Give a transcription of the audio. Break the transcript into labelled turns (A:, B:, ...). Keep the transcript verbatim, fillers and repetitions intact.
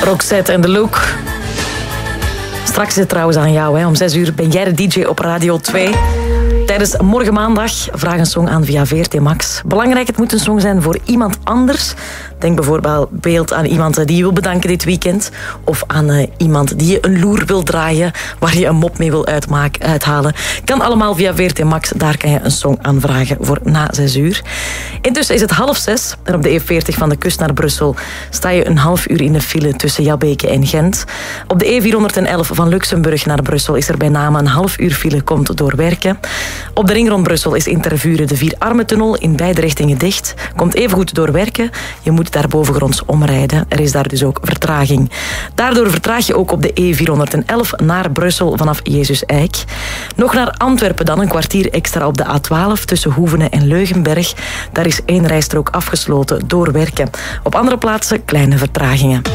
A: Roxette en The Look. Straks is het trouwens aan jou. Hè. Om zes uur ben jij de D J op Radio twee. Tijdens Morgen Maandag vraag een song aan via V R T Max. Belangrijk, het moet een song zijn voor iemand anders. Denk bijvoorbeeld aan iemand die je wil bedanken dit weekend. Of aan uh, iemand die je een loer wil draaien. Waar je een mop mee wil uitmaken, uithalen. Kan allemaal via V R T Max. Daar kan je een song aanvragen voor na zes uur. Intussen is het half zes. En op de E veertig van de kust naar Brussel sta je een half uur in de file tussen Jabbeke en Gent. Op de E vierhonderdelf van Luxemburg naar Brussel is er bij name een half uur file, komt door werken. Op de ring rond Brussel is in Tervuren de Vierarmentunnel in beide richtingen dicht. Komt evengoed door werken. Je moet daar bovengronds omrijden. Er is daar dus ook vertraging. Daardoor vertraag je ook op de E vierhonderdelf naar Brussel vanaf Jezus Eik. Nog naar Antwerpen dan een kwartier extra op de A twaalf tussen Hoevenen en Leugenberg. Daar is één rijstrook afgesloten door werken. Op andere plaatsen kleine vertragingen.